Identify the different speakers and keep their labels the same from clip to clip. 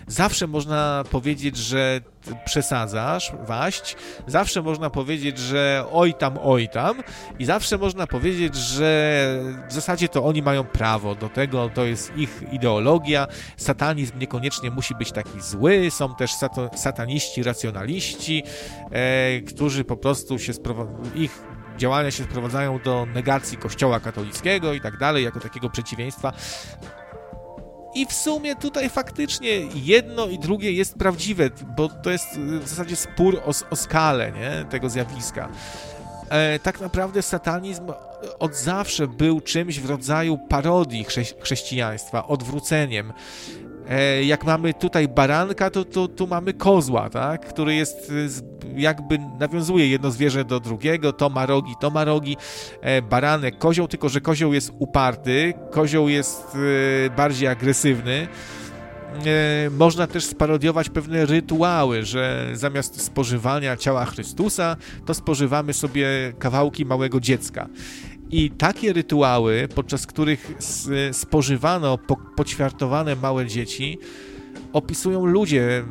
Speaker 1: zawsze można powiedzieć, że przesadzasz, waść, zawsze można powiedzieć, że oj tam i zawsze można powiedzieć, że w zasadzie to oni mają prawo do tego, to jest ich ideologia, satanizm niekoniecznie musi być taki zły, są też sataniści, racjonaliści, którzy po prostu ich działania się sprowadzają do negacji Kościoła katolickiego i tak dalej, jako takiego przeciwieństwa. I w sumie tutaj faktycznie jedno i drugie jest prawdziwe, bo to jest w zasadzie spór o skalę, nie, tego zjawiska. Tak naprawdę satanizm od zawsze był czymś w rodzaju parodii chrześcijaństwa, odwróceniem. Jak mamy tutaj baranka, to tu mamy kozła, tak? Który jest jakby nawiązuje jedno zwierzę do drugiego, to ma rogi, baranek, kozioł, tylko że kozioł jest uparty, kozioł jest bardziej agresywny. Można też sparodiować pewne rytuały, że zamiast spożywania ciała Chrystusa, to spożywamy sobie kawałki małego dziecka. I takie rytuały, podczas których spożywano poćwiartowane małe dzieci, opisują ludzie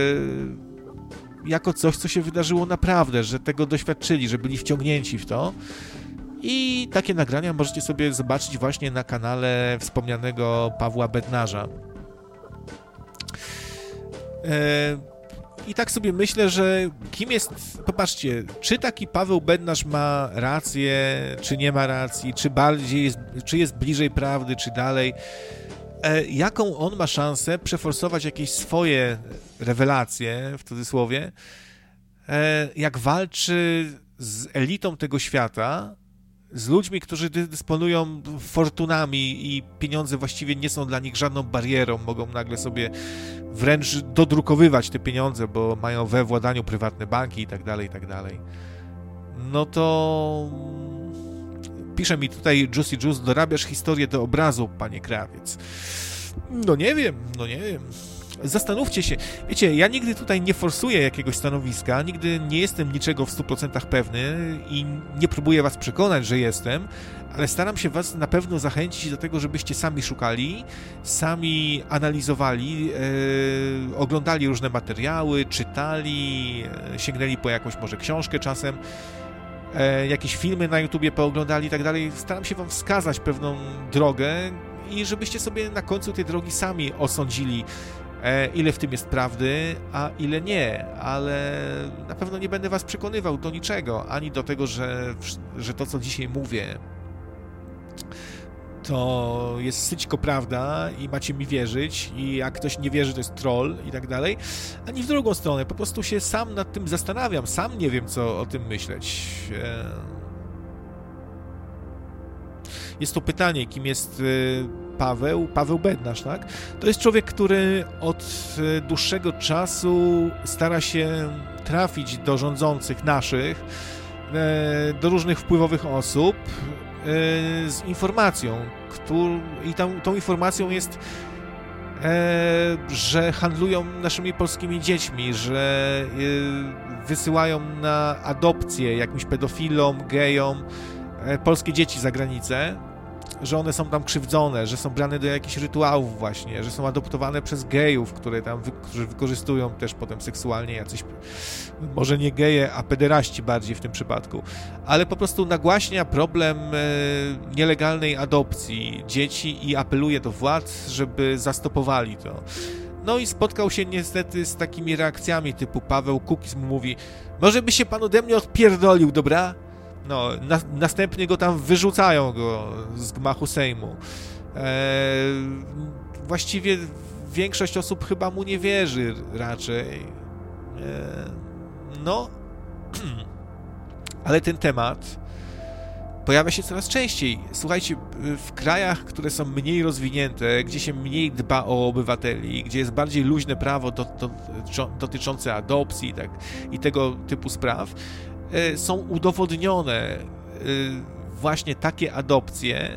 Speaker 1: jako coś, co się wydarzyło naprawdę, że tego doświadczyli, że byli wciągnięci w to. I takie nagrania możecie sobie zobaczyć właśnie na kanale wspomnianego Pawła Bednarza. I tak sobie myślę, że kim jest, popatrzcie, czy taki Paweł Bednarz ma rację, czy nie ma racji, czy jest bliżej prawdy, czy dalej, jaką on ma szansę przeforsować jakieś swoje rewelacje, w cudzysłowie, jak walczy z elitą tego świata, z ludźmi, którzy dysponują fortunami i pieniądze właściwie nie są dla nich żadną barierą, mogą nagle sobie wręcz dodrukowywać te pieniądze, bo mają we władaniu prywatne banki i tak dalej. No to pisze mi tutaj Juicy Juice, dorabiasz historię do obrazu, panie Krawiec. No nie wiem. Zastanówcie się. Wiecie, ja nigdy tutaj nie forsuję jakiegoś stanowiska, nigdy nie jestem niczego w 100% pewny i nie próbuję was przekonać, że jestem, ale staram się was na pewno zachęcić do tego, żebyście sami szukali, sami analizowali, oglądali różne materiały, czytali, sięgnęli po jakąś może książkę czasem, jakieś filmy na YouTubie pooglądali i tak dalej. Staram się wam wskazać pewną drogę i żebyście sobie na końcu tej drogi sami osądzili, ile w tym jest prawdy, a ile nie, ale na pewno nie będę was przekonywał do niczego, ani do tego, że to, co dzisiaj mówię, to jest syćko prawda i macie mi wierzyć i jak ktoś nie wierzy, to jest troll i tak dalej, ani w drugą stronę, po prostu się sam nad tym zastanawiam, sam nie wiem, co o tym myśleć. Jest to pytanie, kim jest Paweł Bednarz, tak? To jest człowiek, który od dłuższego czasu stara się trafić do rządzących naszych, do różnych wpływowych osób z informacją, i tą informacją jest, że handlują naszymi polskimi dziećmi, że wysyłają na adopcję jakimś pedofilom, gejom polskie dzieci za granicę, że one są tam krzywdzone, że są brane do jakichś rytuałów właśnie, że są adoptowane przez gejów, którzy wykorzystują też potem seksualnie jacyś, może nie geje, a pederaści bardziej w tym przypadku, ale po prostu nagłaśnia problem nielegalnej adopcji dzieci i apeluje do władz, żeby zastopowali to. No i spotkał się niestety z takimi reakcjami typu Paweł Kukiz mu mówi, może by się pan ode mnie odpierdolił, dobra? No, następnie go tam wyrzucają z gmachu Sejmu. Właściwie większość osób chyba mu nie wierzy raczej. No, ale ten temat pojawia się coraz częściej. Słuchajcie, w krajach, które są mniej rozwinięte, gdzie się mniej dba o obywateli, gdzie jest bardziej luźne prawo dotyczące adopcji i tego typu spraw, są udowodnione właśnie takie adopcje,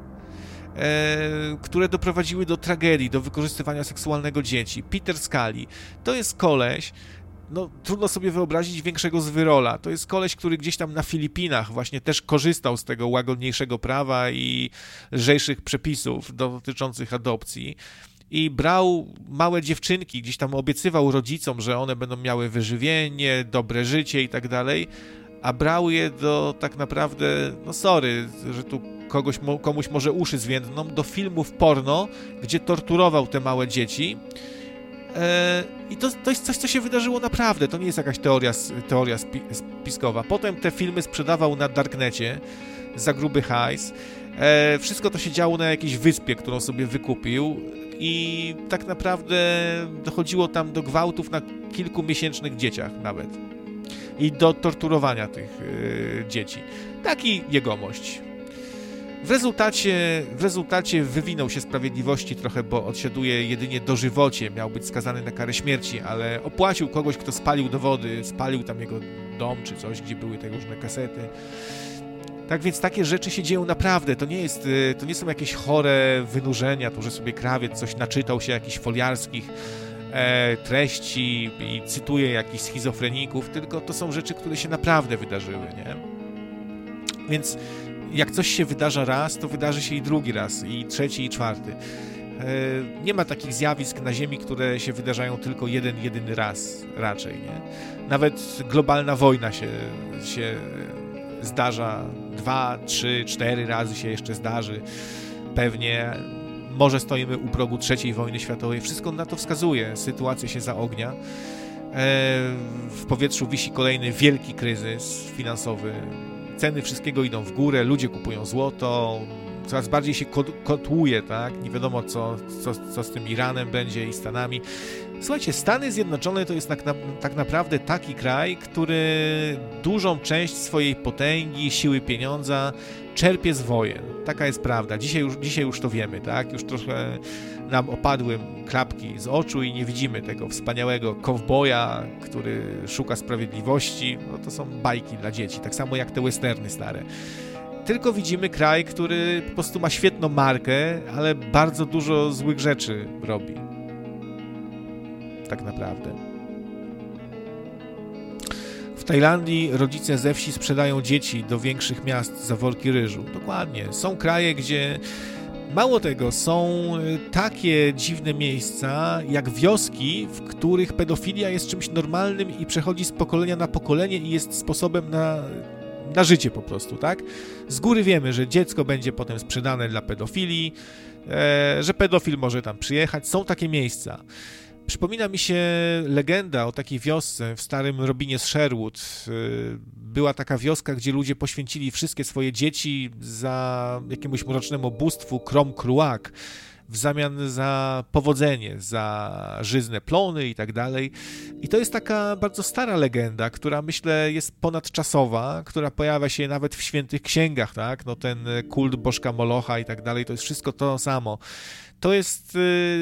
Speaker 1: które doprowadziły do tragedii, do wykorzystywania seksualnego dzieci. Peter Scully to jest koleś, no trudno sobie wyobrazić większego zwyrola. To jest koleś, który gdzieś tam na Filipinach właśnie też korzystał z tego łagodniejszego prawa i lżejszych przepisów dotyczących adopcji. i brał małe dziewczynki, gdzieś tam obiecywał rodzicom, że one będą miały wyżywienie, dobre życie i tak dalej, a brał je do tak naprawdę, no sorry, że tu komuś może uszy zwiędną, do filmów porno, gdzie torturował te małe dzieci. I to jest coś, co się wydarzyło naprawdę, to nie jest jakaś teoria spiskowa. Potem te filmy sprzedawał na darknecie za gruby hajs. Wszystko to się działo na jakiejś wyspie, którą sobie wykupił i tak naprawdę dochodziło tam do gwałtów na kilkumiesięcznych dzieciach nawet i do torturowania tych dzieci. Taki jegomość. W rezultacie wywinął się sprawiedliwości trochę, bo odsiaduje jedynie dożywocie, miał być skazany na karę śmierci, ale opłacił kogoś, kto spalił dowody, spalił tam jego dom czy coś, gdzie były te różne kasety. Tak więc takie rzeczy się dzieją naprawdę, to nie są jakieś chore wynurzenia, to że sobie krawiec coś naczytał się jakichś foliarskich treści i cytuje jakichś schizofreników, tylko to są rzeczy, które się naprawdę wydarzyły, nie? Więc jak coś się wydarza raz, to wydarzy się i drugi raz, i trzeci, i czwarty. Nie ma takich zjawisk na Ziemi, które się wydarzają tylko jedyny raz raczej, nie? Nawet globalna wojna się zdarza 2, 3, 4 razy się jeszcze zdarzy. Pewnie może stoimy u progu III wojny światowej. Wszystko na to wskazuje. Sytuacja się zaognia. W powietrzu wisi kolejny wielki kryzys finansowy. Ceny wszystkiego idą w górę, ludzie kupują złoto, coraz bardziej się kotłuje, tak? Nie wiadomo, co z tym Iranem będzie i Stanami. Słuchajcie, Stany Zjednoczone to jest tak naprawdę taki kraj, który dużą część swojej potęgi, siły pieniądza czerpie z wojen. Taka jest prawda. Dzisiaj już to wiemy, tak? Już trochę nam opadły klapki z oczu i nie widzimy tego wspaniałego kowboja, który szuka sprawiedliwości. No to są bajki dla dzieci, tak samo jak te westerny stare. Tylko widzimy kraj, który po prostu ma świetną markę, ale bardzo dużo złych rzeczy robi. Tak naprawdę. W Tajlandii rodzice ze wsi sprzedają dzieci do większych miast za worki ryżu. Dokładnie. Są kraje, gdzie mało tego, są takie dziwne miejsca, jak wioski, w których pedofilia jest czymś normalnym i przechodzi z pokolenia na pokolenie i jest sposobem na życie po prostu, tak? Z góry wiemy, że dziecko będzie potem sprzedane dla pedofilii, że pedofil może tam przyjechać. Są takie miejsca. Przypomina mi się legenda o takiej wiosce w starym Robinie z Sherwood. Była taka wioska, gdzie ludzie poświęcili wszystkie swoje dzieci za jakiemuś mrocznemu bóstwu Krom Kruak w zamian za powodzenie, za żyzne plony i tak dalej. I to jest taka bardzo stara legenda, która myślę jest ponadczasowa, która pojawia się nawet w świętych księgach, tak? No ten kult bożka Molocha i tak dalej, to jest wszystko to samo. To jest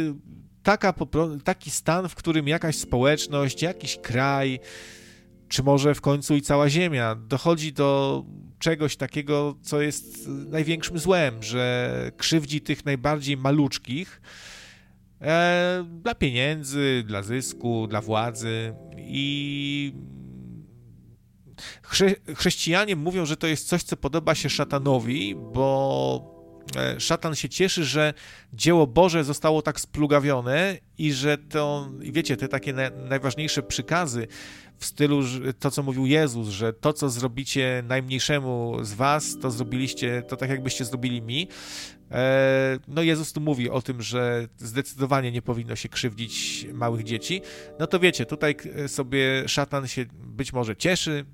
Speaker 1: taki stan, w którym jakaś społeczność, jakiś kraj, czy może w końcu i cała Ziemia dochodzi do czegoś takiego, co jest największym złem, że krzywdzi tych najbardziej maluczkich dla pieniędzy, dla zysku, dla władzy i chrześcijanie mówią, że to jest coś, co podoba się szatanowi, bo szatan się cieszy, że dzieło Boże zostało tak splugawione i że to, wiecie, te takie najważniejsze przykazy w stylu to, co mówił Jezus, że to, co zrobicie najmniejszemu z was, to zrobiliście, to tak jakbyście zrobili mi. No Jezus tu mówi o tym, że zdecydowanie nie powinno się krzywdzić małych dzieci. No to wiecie, tutaj sobie szatan się być może cieszy,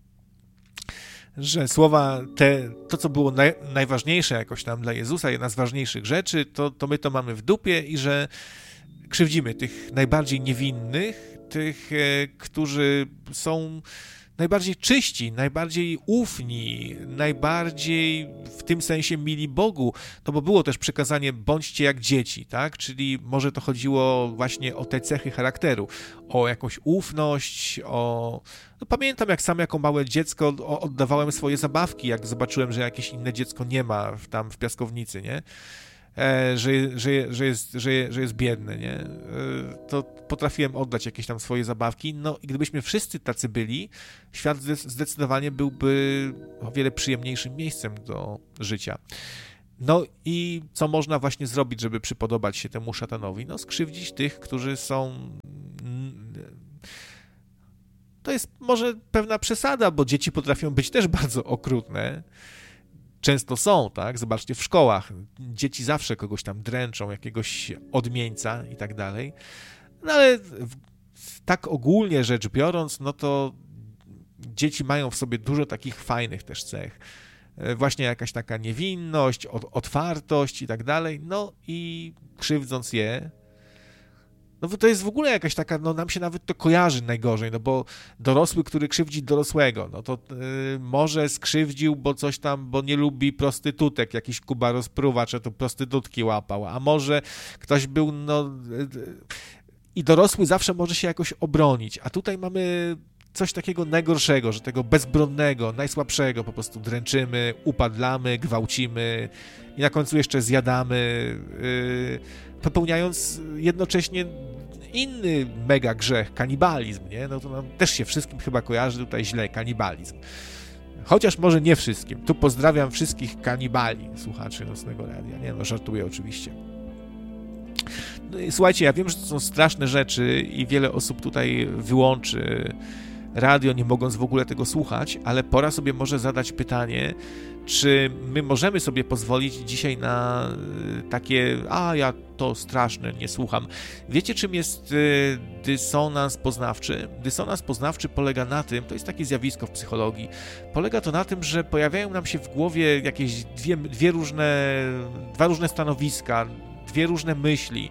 Speaker 1: że słowa to co było najważniejsze jakoś tam dla Jezusa, jedna z ważniejszych rzeczy, to my to mamy w dupie i że krzywdzimy tych najbardziej niewinnych, tych, którzy są najbardziej czyści, najbardziej ufni, najbardziej w tym sensie mili Bogu, no bo było też przekazanie bądźcie jak dzieci, tak? Czyli może to chodziło właśnie o te cechy charakteru, o jakąś ufność, No pamiętam jak sam jako małe dziecko oddawałem swoje zabawki, jak zobaczyłem, że jakieś inne dziecko nie ma tam w piaskownicy, nie? Że jest biedny, nie? To potrafiłem oddać jakieś tam swoje zabawki, no i gdybyśmy wszyscy tacy byli, świat zdecydowanie byłby o wiele przyjemniejszym miejscem do życia. No i co można właśnie zrobić, żeby przypodobać się temu szatanowi? No skrzywdzić tych, którzy są... To jest może pewna przesada, bo dzieci potrafią być też bardzo okrutne. Często są, tak? Zobaczcie, w szkołach dzieci zawsze kogoś tam dręczą, jakiegoś odmieńca i tak dalej. No ale tak ogólnie rzecz biorąc, no to dzieci mają w sobie dużo takich fajnych też cech. Właśnie jakaś taka niewinność, otwartość i tak dalej. No i krzywdząc je, no bo to jest w ogóle jakaś taka, no nam się nawet to kojarzy najgorzej, no bo dorosły, który krzywdzi dorosłego, no to może skrzywdził, bo coś tam, bo nie lubi prostytutek, jakiś Kuba rozpruwacz, to prostytutki łapał, a może ktoś był, no i dorosły zawsze może się jakoś obronić, a tutaj mamy coś takiego najgorszego, że tego bezbronnego, najsłabszego po prostu dręczymy, upadlamy, gwałcimy i na końcu jeszcze zjadamy, popełniając jednocześnie inny mega grzech, kanibalizm, nie? No to nam też się wszystkim chyba kojarzy tutaj źle, kanibalizm. Chociaż może nie wszystkim. Tu pozdrawiam wszystkich kanibali, słuchaczy Nocnego Radia. Nie no, żartuję oczywiście. No i słuchajcie, ja wiem, że to są straszne rzeczy i wiele osób tutaj wyłączy radio, nie mogąc w ogóle tego słuchać, ale pora sobie może zadać pytanie, czy my możemy sobie pozwolić dzisiaj na takie, ja to straszne, nie słucham. Wiecie, czym jest dysonans poznawczy? Dysonans poznawczy polega na tym, to jest takie zjawisko w psychologii, polega to na tym, że pojawiają nam się w głowie jakieś dwa różne stanowiska, dwie różne myśli,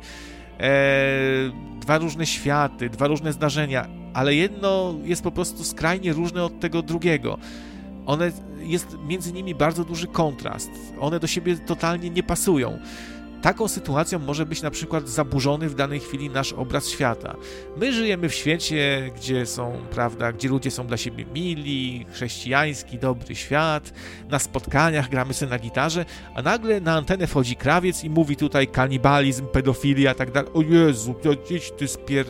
Speaker 1: dwa różne światy, dwa różne zdarzenia, ale jedno jest po prostu skrajnie różne od tego drugiego. Jest między nimi bardzo duży kontrast. One do siebie totalnie nie pasują. Taką sytuacją może być na przykład zaburzony w danej chwili nasz obraz świata. My żyjemy w świecie, gdzie ludzie są dla siebie mili, chrześcijański, dobry świat, na spotkaniach gramy sobie na gitarze, a nagle na antenę wchodzi krawiec i mówi tutaj kanibalizm, pedofilia i tak dalej. O Jezu, gdzieś ty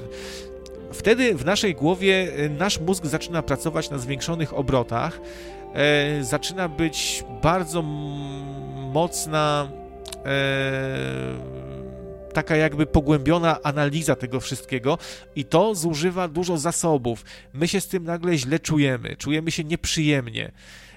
Speaker 1: Wtedy w naszej głowie nasz mózg zaczyna pracować na zwiększonych obrotach, zaczyna być bardzo mocna taka jakby pogłębiona analiza tego wszystkiego i to zużywa dużo zasobów. My się z tym nagle źle czujemy się nieprzyjemnie.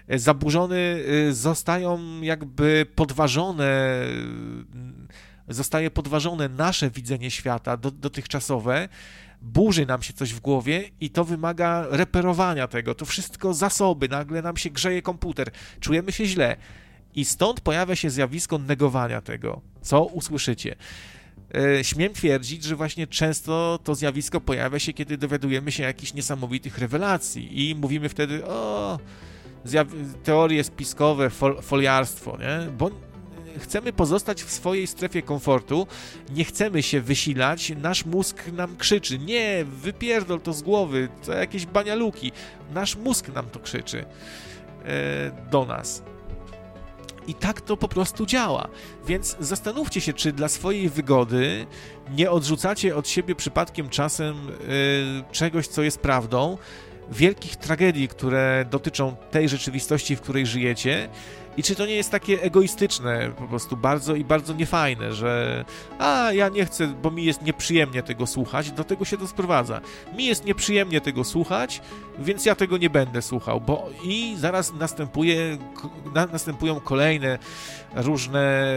Speaker 1: Zostaje podważone nasze widzenie świata dotychczasowe, burzy nam się coś w głowie i to wymaga reperowania tego. To wszystko zasoby, nagle nam się grzeje komputer, czujemy się źle. I stąd pojawia się zjawisko negowania tego, co usłyszycie. Śmiem twierdzić, że właśnie często to zjawisko pojawia się, kiedy dowiadujemy się jakichś niesamowitych rewelacji i mówimy wtedy, teorie spiskowe, foliarstwo, nie? Bo chcemy pozostać w swojej strefie komfortu, nie chcemy się wysilać, nasz mózg nam krzyczy, nie, wypierdol to z głowy, to jakieś banialuki. Nasz mózg nam to krzyczy do nas. I tak to po prostu działa. Więc zastanówcie się, czy dla swojej wygody nie odrzucacie od siebie przypadkiem czasem czegoś, co jest prawdą, wielkich tragedii, które dotyczą tej rzeczywistości, w której żyjecie. I czy to nie jest takie egoistyczne, po prostu bardzo i bardzo niefajne, że ja nie chcę, bo mi jest nieprzyjemnie tego słuchać, do tego się to sprowadza. Mi jest nieprzyjemnie tego słuchać, więc ja tego nie będę słuchał, i zaraz następują kolejne różne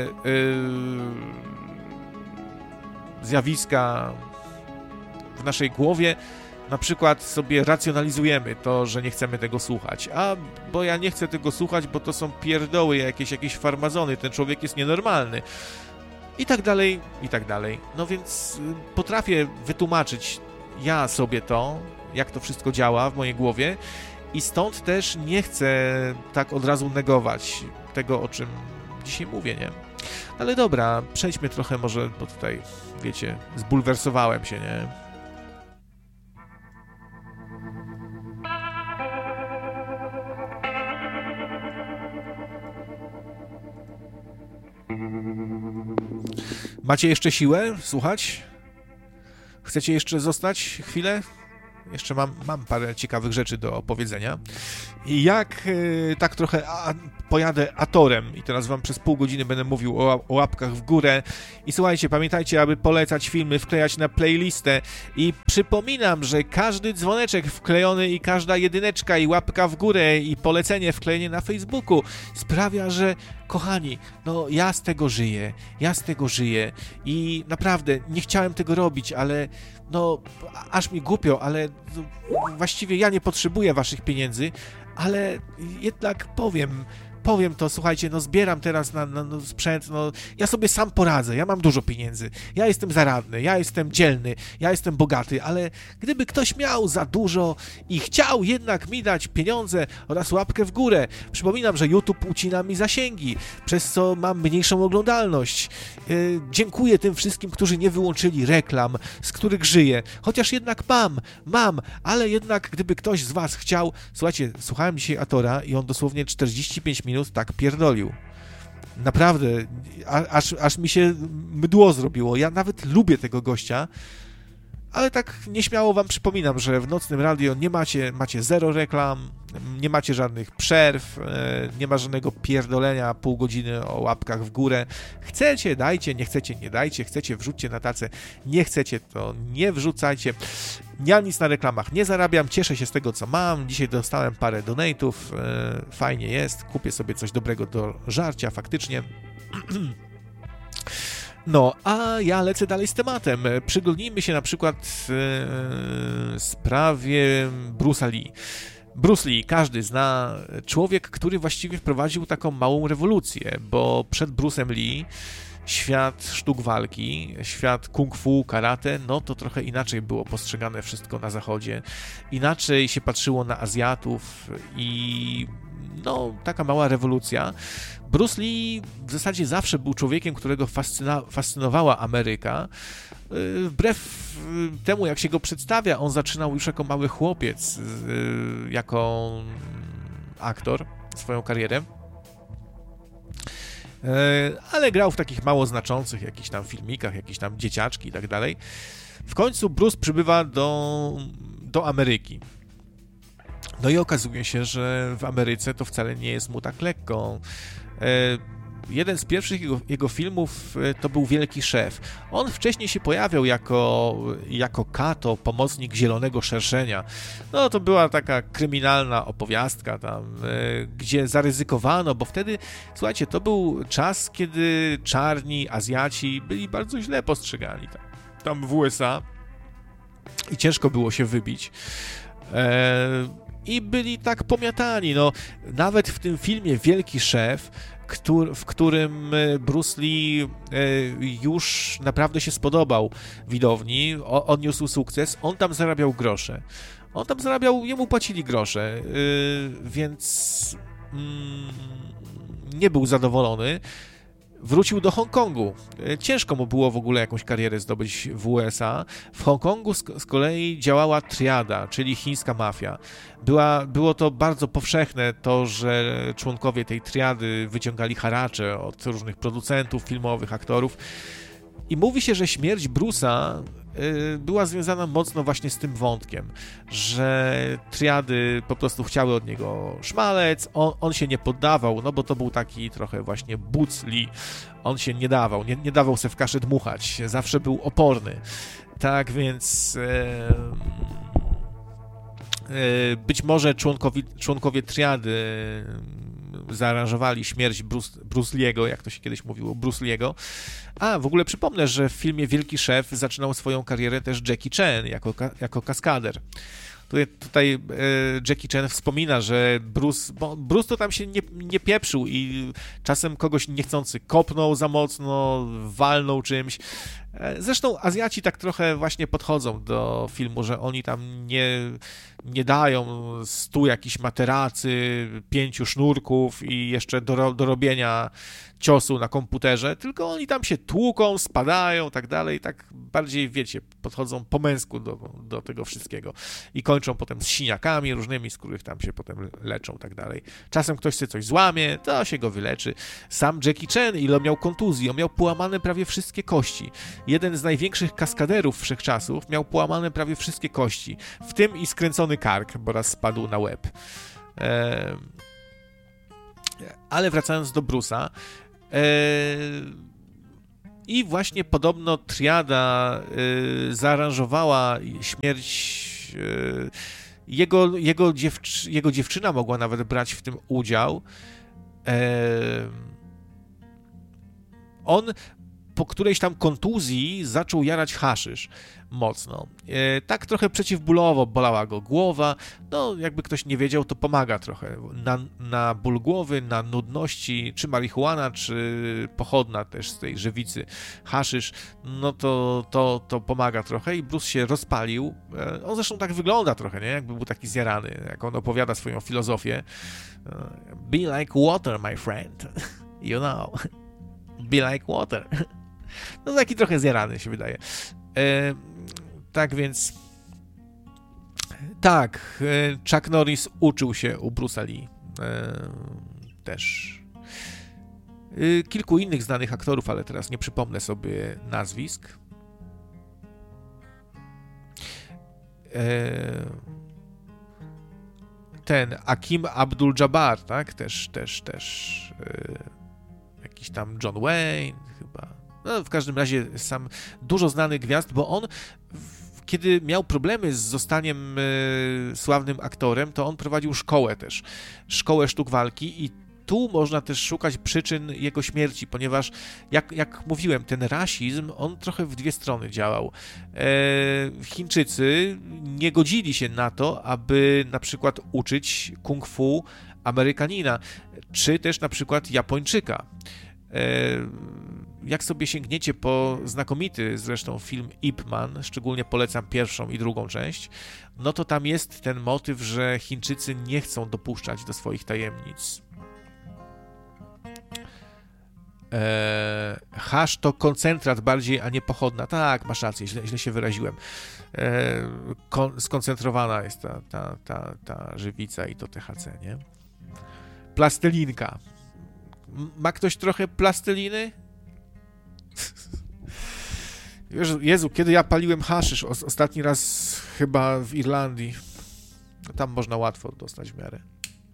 Speaker 1: zjawiska w naszej głowie. Na przykład sobie racjonalizujemy to, że nie chcemy tego słuchać. Bo ja nie chcę tego słuchać, bo to są pierdoły, jakieś farmazony, ten człowiek jest nienormalny. I tak dalej, i tak dalej. No więc potrafię wytłumaczyć ja sobie to, jak to wszystko działa w mojej głowie i stąd też nie chcę tak od razu negować tego, o czym dzisiaj mówię, nie? Ale dobra, przejdźmy trochę może, bo tutaj, wiecie, zbulwersowałem się, nie? Macie jeszcze siłę słuchać? Chcecie jeszcze zostać chwilę jeszcze mam parę ciekawych rzeczy do opowiedzenia. I jak tak trochę pojadę atorem i teraz wam przez pół godziny będę mówił o łapkach w górę. I słuchajcie, pamiętajcie, aby polecać filmy, wklejać na playlistę. I przypominam, że każdy dzwoneczek wklejony i każda jedyneczka i łapka w górę i polecenie, wklejenie na Facebooku sprawia, że kochani, no ja z tego żyję i naprawdę nie chciałem tego robić, ale no aż mi głupio, ale właściwie ja nie potrzebuję waszych pieniędzy, ale jednak powiem to, słuchajcie, no zbieram teraz na sprzęt, no ja sobie sam poradzę, ja mam dużo pieniędzy, ja jestem zaradny, ja jestem dzielny, ja jestem bogaty, ale gdyby ktoś miał za dużo i chciał jednak mi dać pieniądze oraz łapkę w górę, przypominam, że YouTube ucina mi zasięgi, przez co mam mniejszą oglądalność. Dziękuję tym wszystkim, którzy nie wyłączyli reklam, z których żyję, chociaż jednak mam, ale jednak gdyby ktoś z was chciał, słuchajcie, słuchałem dzisiaj Atora i on dosłownie 45 minut tak pierdolił. Naprawdę, aż mi się mdło zrobiło. Ja nawet lubię tego gościa, ale tak nieśmiało wam przypominam, że w Nocnym Radio nie macie zero reklam, nie macie żadnych przerw, nie ma żadnego pierdolenia pół godziny o łapkach w górę. Chcecie, dajcie, nie chcecie, nie dajcie, chcecie, wrzućcie na tacę, nie chcecie, to nie wrzucajcie. Ja nic na reklamach nie zarabiam, cieszę się z tego, co mam. Dzisiaj dostałem parę donate'ów, fajnie jest, kupię sobie coś dobrego do żarcia, faktycznie. No, a ja lecę dalej z tematem. Przyglądnijmy się na przykład sprawie Bruce'a Lee. Bruce Lee, każdy zna, człowiek, który właściwie wprowadził taką małą rewolucję, bo przed Bruce'em Lee świat sztuk walki, świat kung fu, karate, no to trochę inaczej było postrzegane wszystko na zachodzie. Inaczej się patrzyło na Azjatów i no, taka mała rewolucja. Bruce Lee w zasadzie zawsze był człowiekiem, którego fascynowała Ameryka. Wbrew temu, jak się go przedstawia, on zaczynał już jako mały chłopiec, jako aktor swoją karierę. Ale grał w takich mało znaczących jakichś tam filmikach, jakieś tam dzieciaczki i tak dalej. W końcu Bruce przybywa do Ameryki. No i okazuje się, że w Ameryce to wcale nie jest mu tak lekko. Jeden z pierwszych jego filmów to był Wielki Szef. On wcześniej się pojawiał jako Kato, pomocnik Zielonego Szerszenia. No to była taka kryminalna opowiastka tam, gdzie zaryzykowano, bo wtedy, słuchajcie, to był czas, kiedy czarni Azjaci byli bardzo źle postrzegani tam w USA i ciężko było się wybić. I byli tak pomiatani, no nawet w tym filmie Wielki Szef, w którym Bruce Lee już naprawdę się spodobał widowni, odniósł sukces, on tam zarabiał grosze. Jemu płacili grosze, więc nie był zadowolony. Wrócił do Hongkongu. Ciężko mu było w ogóle jakąś karierę zdobyć w USA. W Hongkongu z kolei działała triada, czyli chińska mafia. Było to bardzo powszechne to, że członkowie tej triady wyciągali haracze od różnych producentów filmowych, aktorów. I mówi się, że śmierć Bruce'a była związana mocno właśnie z tym wątkiem, że triady po prostu chciały od niego szmalec, on się nie poddawał, no bo to był taki trochę właśnie Bruce Lee, on się nie dawał, nie dawał se w kaszę dmuchać, zawsze był oporny, tak więc być może członkowie triady zaaranżowali śmierć Bruce Lee'ego, jak to się kiedyś mówiło, Bruce Lee'ego. A, w ogóle przypomnę, że w filmie Wielki Szef zaczynał swoją karierę też Jackie Chan jako kaskader. Tutaj Jackie Chan wspomina, że Bruce to tam się nie pieprzył i czasem kogoś niechcący kopnął za mocno, walnął czymś. Zresztą Azjaci tak trochę właśnie podchodzą do filmu, że oni tam nie dają 100 jakichś materacy, 5 sznurków i jeszcze do robienia ciosu na komputerze, tylko oni tam się tłuką, spadają, tak dalej, tak bardziej, wiecie, podchodzą po męsku do tego wszystkiego i kończą potem z siniakami różnymi, z których tam się potem leczą, tak dalej. Czasem ktoś sobie coś złamie, to się go wyleczy. Sam Jackie Chan, ile miał kontuzji, on miał połamane prawie wszystkie kości. jeden z największych kaskaderów wszechczasów miał połamane prawie wszystkie kości, w tym i skręcony kark, bo raz spadł na łeb. Ale wracając do Bruce'a, i właśnie podobno triada zaaranżowała śmierć. Jego dziewczyna mogła nawet brać w tym udział. On po którejś tam kontuzji zaczął jarać haszysz mocno. Tak trochę przeciwbólowo bolała go głowa. No, jakby ktoś nie wiedział, to pomaga trochę. Na ból głowy, na nudności, czy marihuana, czy pochodna też z tej żywicy haszysz, no to pomaga trochę i Bruce się rozpalił. On zresztą tak wygląda trochę, nie? Jakby był taki zjarany, jak on opowiada swoją filozofię. Be like water, my friend. You know. Be like water. No taki trochę zjarany się wydaje. Tak więc tak, Chuck Norris uczył się u Bruce'a Lee. Też kilku innych znanych aktorów, ale teraz nie przypomnę sobie nazwisk. Ten Akim Abdul-Jabbar, tak? Też jakiś tam John Wayne chyba. No, w każdym razie sam dużo znanych gwiazd, bo on kiedy miał problemy z zostaniem sławnym aktorem, to on prowadził szkołę też, szkołę sztuk walki i tu można też szukać przyczyn jego śmierci, ponieważ jak mówiłem, ten rasizm, on trochę w dwie strony działał. Chińczycy nie godzili się na to, aby na przykład uczyć kung fu Amerykanina, czy też na przykład Japończyka. Jak sobie sięgniecie po znakomity zresztą film Ip Man, szczególnie polecam pierwszą i drugą część, no to tam jest ten motyw, że Chińczycy nie chcą dopuszczać do swoich tajemnic. Hasz to koncentrat bardziej, a nie pochodna. Tak, masz rację, źle się wyraziłem. Skoncentrowana jest ta żywica i to THC, nie? Plastelinka. Ma ktoś trochę plasteliny? Jezu, kiedy ja paliłem haszysz? Ostatni raz chyba w Irlandii. Tam można łatwo dostać w miarę.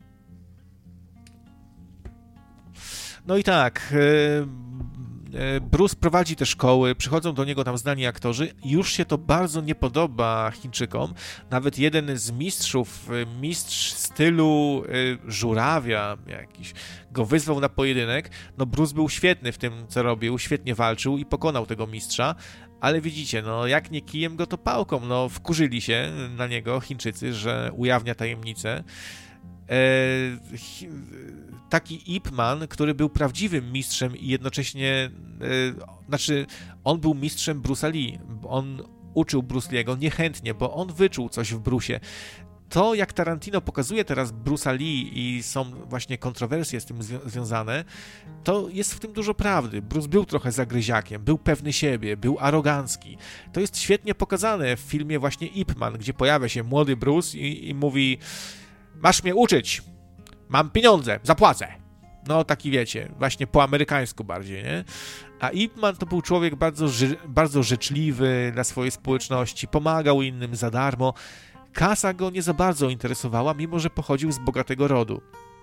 Speaker 1: No i tak, Bruce prowadzi te szkoły, przychodzą do niego tam znani aktorzy. Już się to bardzo nie podoba Chińczykom. Nawet jeden z mistrzów, mistrz stylu żurawia jakiś, go wyzwał na pojedynek. No Bruce był świetny w tym, co robił, świetnie walczył i pokonał tego mistrza. Ale widzicie, no jak nie kijem go, to pałką. No wkurzyli się na niego Chińczycy, że ujawnia tajemnicę. Taki Ip Man, który był prawdziwym mistrzem i jednocześnie, on był mistrzem Bruce'a Lee, on uczył Bruce Lee'ego niechętnie, bo on wyczuł coś w Bruce'ie. To, jak Tarantino pokazuje teraz Bruce'a Lee i są właśnie kontrowersje z tym związane, to jest w tym dużo prawdy. Bruce był trochę zagryziakiem, był pewny siebie, był arogancki. To jest świetnie pokazane w filmie właśnie Ip Man, gdzie pojawia się młody Bruce i mówi: masz mnie uczyć, mam pieniądze, zapłacę. No taki wiecie, właśnie po amerykańsku bardziej, nie? A Ip Man to był człowiek bardzo życzliwy dla swojej społeczności, pomagał innym za darmo. Kasa go nie za bardzo interesowała, mimo że pochodził z bogatego rodu.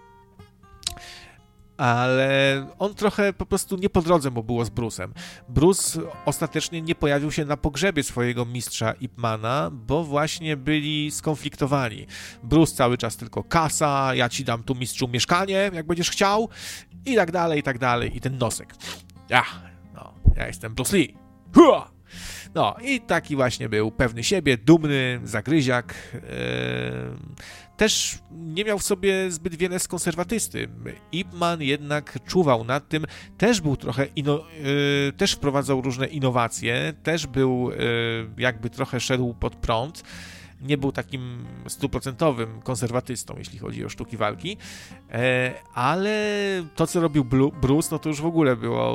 Speaker 1: Ale on trochę po prostu nie po drodze mu było z Bruce'em. Bruce ostatecznie nie pojawił się na pogrzebie swojego mistrza Ip Mana, bo właśnie byli skonfliktowani. Bruce cały czas tylko kasa, ja ci dam tu mistrzu mieszkanie, jak będziesz chciał, i tak dalej, i tak dalej. I ten nosek. Ja jestem Bruce Lee. Hua! No i taki właśnie był pewny siebie, dumny, zagryziak. Też nie miał w sobie zbyt wiele z konserwatysty. Ip Man jednak czuwał nad tym, też był trochę, też wprowadzał różne innowacje, też był jakby trochę szedł pod prąd. Nie był takim 100% konserwatystą, jeśli chodzi o sztuki walki, ale to, co robił Bruce, no to już w ogóle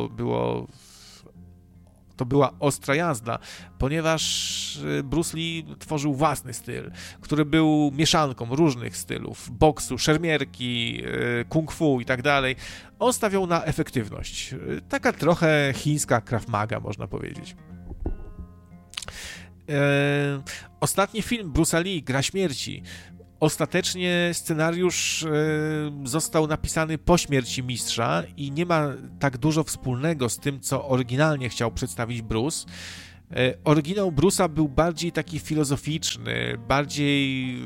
Speaker 1: to była ostra jazda, ponieważ Bruce Lee tworzył własny styl, który był mieszanką różnych stylów, boksu, szermierki, kung fu i tak dalej. On stawiał na efektywność. Taka trochę chińska Krav Maga, można powiedzieć. Ostatni film Bruce'a Lee, Gra Śmierci. Ostatecznie scenariusz został napisany po śmierci mistrza i nie ma tak dużo wspólnego z tym, co oryginalnie chciał przedstawić Bruce. Oryginał Bruce'a był bardziej taki filozoficzny, bardziej...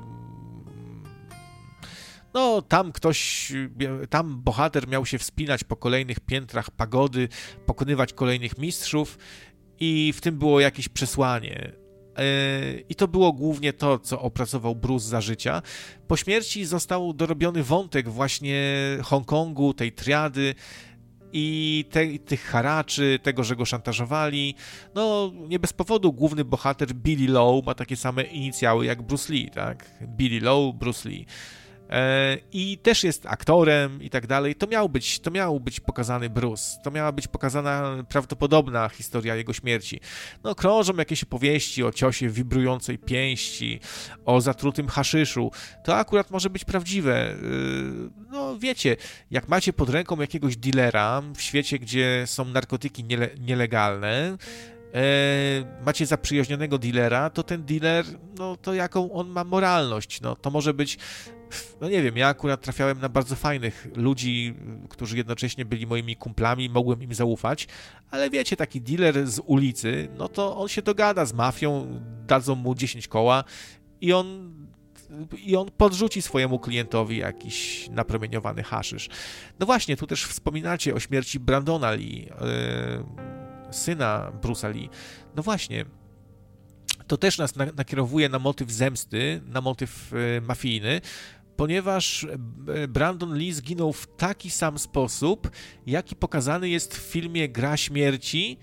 Speaker 1: No, tam bohater miał się wspinać po kolejnych piętrach pagody, pokonywać kolejnych mistrzów i w tym było jakieś przesłanie. I to było głównie to, co opracował Bruce za życia. Po śmierci został dorobiony wątek właśnie Hongkongu, tej triady i tych haraczy, tego, że go szantażowali. No, nie bez powodu główny bohater Billy Lowe ma takie same inicjały jak Bruce Lee, tak? Billy Lowe, Bruce Lee. I też jest aktorem i tak dalej. To miał być pokazany Bruce. To miała być pokazana prawdopodobna historia jego śmierci. No, krążą jakieś opowieści o ciosie wibrującej pięści, o zatrutym haszyszu. To akurat może być prawdziwe. No, wiecie, jak macie pod ręką jakiegoś dealera w świecie, gdzie są narkotyki nielegalne, macie zaprzyjaźnionego dealera, to ten dealer, no to jaką on ma moralność, no to może być, no nie wiem, ja akurat trafiałem na bardzo fajnych ludzi, którzy jednocześnie byli moimi kumplami, mogłem im zaufać, ale wiecie, taki dealer z ulicy, no to on się dogada z mafią, dadzą mu 10 koła i on podrzuci swojemu klientowi jakiś napromieniowany haszysz. No właśnie, tu też wspominacie o śmierci Brandona Lee, syna Bruce'a Lee. No właśnie, to też nas nakierowuje na motyw zemsty, na motyw mafijny, ponieważ Brandon Lee zginął w taki sam sposób, jaki pokazany jest w filmie Gra Śmierci,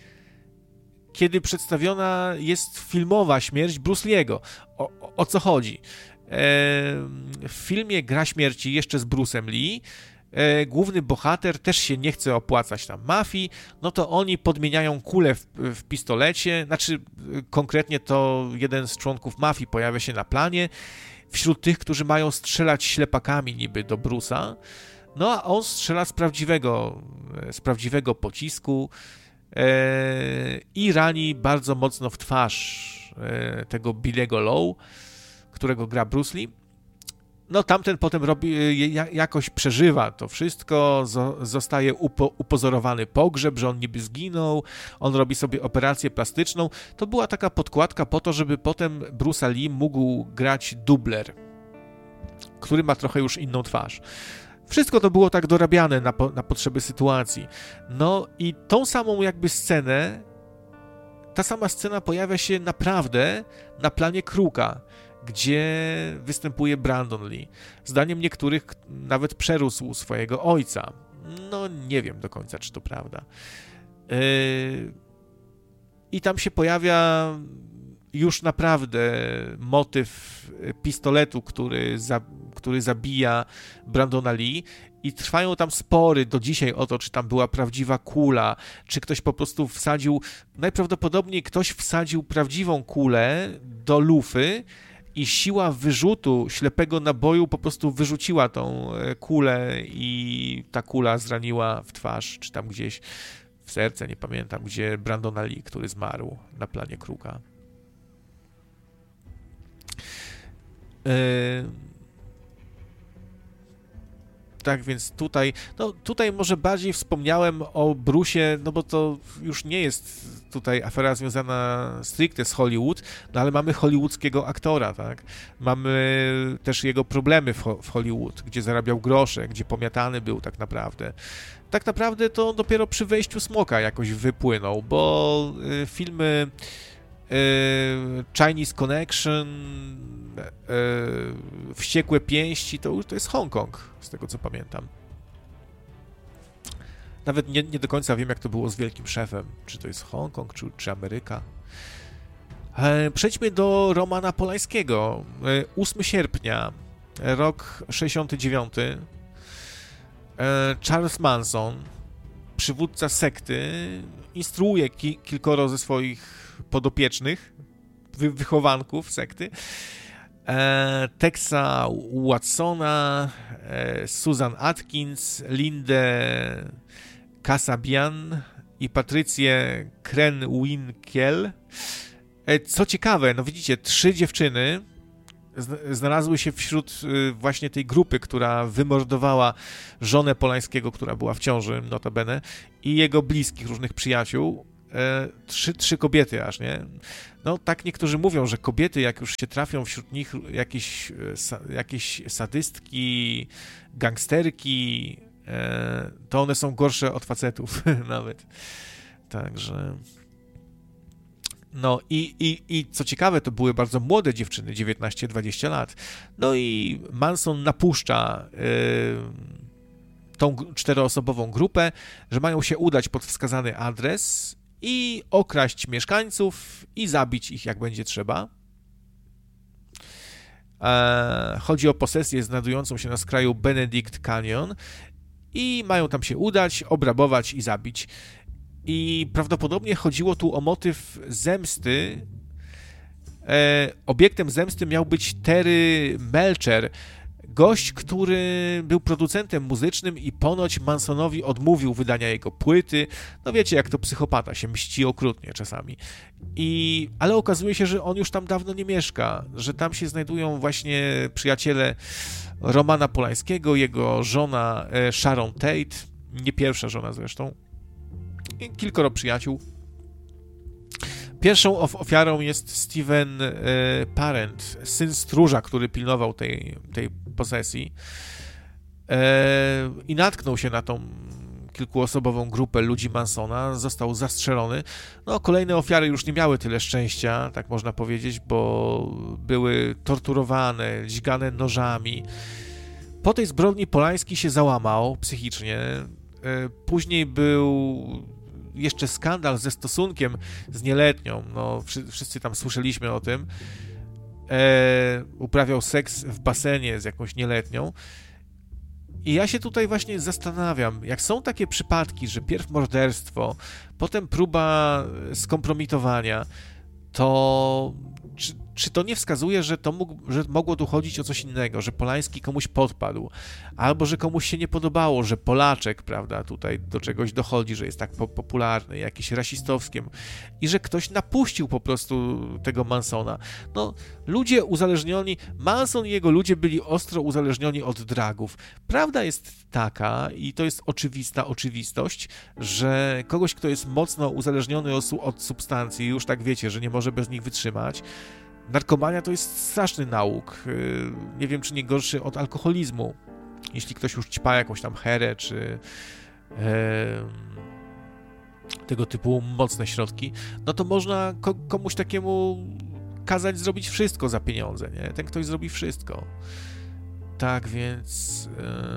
Speaker 1: kiedy przedstawiona jest filmowa śmierć Bruce Lee'ego. O co chodzi? W filmie Gra Śmierci, jeszcze z Bruce'em Lee, główny bohater też się nie chce opłacać tam mafii, no to oni podmieniają kulę w pistolecie, znaczy konkretnie to jeden z członków mafii pojawia się na planie, wśród tych, którzy mają strzelać ślepakami niby do Bruce'a, no a on strzela z prawdziwego pocisku i rani bardzo mocno w twarz tego Billy'ego Lowe, którego gra Bruce Lee. No tamten potem jakoś przeżywa to wszystko, zostaje upozorowany pogrzeb, że on niby zginął, on robi sobie operację plastyczną. To była taka podkładka po to, żeby potem Bruce'a Lee mógł grać dubler, który ma trochę już inną twarz. Wszystko to było tak dorabiane na potrzeby sytuacji. No i tą samą jakby scenę, ta sama scena pojawia się naprawdę na planie Krooka, gdzie występuje Brandon Lee. Zdaniem niektórych nawet przerósł swojego ojca. No nie wiem do końca, czy to prawda. I tam się pojawia już naprawdę motyw pistoletu, który zabija Brandona Lee i trwają tam spory do dzisiaj o to, czy tam była prawdziwa kula, czy ktoś po prostu najprawdopodobniej ktoś wsadził prawdziwą kulę do lufy i siła wyrzutu ślepego naboju po prostu wyrzuciła tą kulę i ta kula zraniła w twarz, czy tam gdzieś w serce, nie pamiętam, gdzie Brandona Lee, który zmarł na planie Krooka. Tak więc tutaj może bardziej wspomniałem o Bruce'ie, no bo to już nie jest tutaj afera związana stricte z Hollywood, no ale mamy hollywoodzkiego aktora, tak? Mamy też jego problemy w Hollywood, gdzie zarabiał grosze, gdzie pomiatany był tak naprawdę. Tak naprawdę to dopiero przy wejściu Smoka jakoś wypłynął, bo filmy Chinese Connection, Wściekłe Pięści, to jest Hongkong, z tego co pamiętam. Nawet nie do końca wiem, jak to było z Wielkim Szefem. Czy to jest Hongkong, czy Ameryka. Przejdźmy do Romana Polańskiego. 8 sierpnia, rok 69. Charles Manson, przywódca sekty, instruuje kilkoro ze swoich podopiecznych, wychowanków sekty, Texa Watsona, Susan Atkins, Lindę Kasabian i Patrycję Krenwinkel Co ciekawe, no widzicie, 3 dziewczyny znalazły się wśród właśnie tej grupy, która wymordowała żonę Polańskiego, która była w ciąży, notabene, i jego bliskich, różnych przyjaciół. 3 kobiety aż, nie? No tak niektórzy mówią, że kobiety, jak już się trafią wśród nich jakieś sadystki, gangsterki, to one są gorsze od facetów nawet. Także... No i co ciekawe, to były bardzo młode dziewczyny, 19-20 lat. No i Manson napuszcza tą 4-osobową grupę, że mają się udać pod wskazany adres i okraść mieszkańców i zabić ich, jak będzie trzeba. Chodzi o posesję znajdującą się na skraju Benedict Canyon i mają tam się udać, obrabować i zabić. I prawdopodobnie chodziło tu o motyw zemsty. Obiektem zemsty miał być Terry Melcher, gość, który był producentem muzycznym i ponoć Mansonowi odmówił wydania jego płyty. No wiecie, jak to psychopata, się mści okrutnie czasami. Ale okazuje się, że on już tam dawno nie mieszka, że tam się znajdują właśnie przyjaciele Romana Polańskiego, jego żona Sharon Tate, nie pierwsza żona zresztą, i kilkoro przyjaciół. Pierwszą ofiarą jest Steven Parent, syn stróża, który pilnował tej posesji i natknął się na tą kilkuosobową grupę ludzi Mansona, został zastrzelony. No, kolejne ofiary już nie miały tyle szczęścia, tak można powiedzieć, bo były torturowane, dźgane nożami. Po tej zbrodni Polański się załamał psychicznie. Później był jeszcze skandal ze stosunkiem z nieletnią, no wszyscy tam słyszeliśmy o tym. Uprawiał seks w basenie z jakąś nieletnią. I ja się tutaj właśnie zastanawiam, jak są takie przypadki, że pierw morderstwo, potem próba skompromitowania, to czy to nie wskazuje, że mogło tu chodzić o coś innego, że Polański komuś podpadł, albo że komuś się nie podobało, że Polaczek, prawda, tutaj do czegoś dochodzi, że jest tak popularny, jakiś rasistowskie i że ktoś napuścił po prostu tego Mansona. No, ludzie uzależnioni, Manson i jego ludzie byli ostro uzależnioni od dragów. Prawda jest taka, i to jest oczywista oczywistość, że kogoś, kto jest mocno uzależniony od substancji, już tak wiecie, że nie może bez nich wytrzymać. Narkomania to jest straszny nauk. Nie wiem, czy nie gorszy od alkoholizmu. Jeśli ktoś już ćpa jakąś tam herę, czy tego typu mocne środki, no to można komuś takiemu kazać zrobić wszystko za pieniądze, nie? Ten ktoś zrobi wszystko. Tak więc...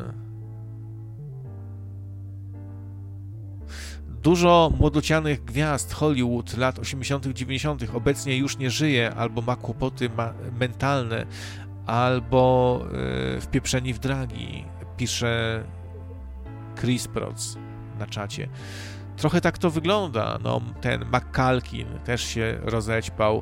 Speaker 1: Dużo młodocianych gwiazd Hollywood lat 80., 90. obecnie już nie żyje, albo ma kłopoty mentalne, albo wpieprzeni w dragi, pisze Chris Protz na czacie. Trochę tak to wygląda. No, ten McCalkin też się rozećpał.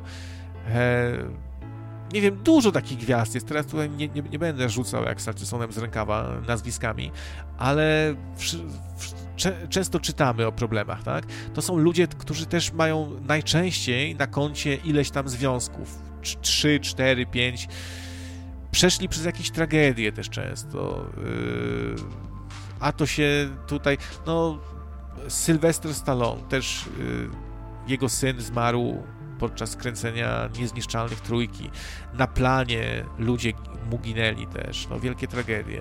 Speaker 1: Nie wiem, dużo takich gwiazd jest. Teraz tutaj nie będę rzucał jak Salczysonem z rękawa nazwiskami, ale często czytamy o problemach, tak? To są ludzie, którzy też mają najczęściej na koncie ileś tam związków. 3, 4, 5. Przeszli przez jakieś tragedie też często. A to się tutaj... No, Sylvester Stallone też... Jego syn zmarł podczas kręcenia Niezniszczalnych Trójki. Na planie ludzie mu ginęli też. No, wielkie tragedie.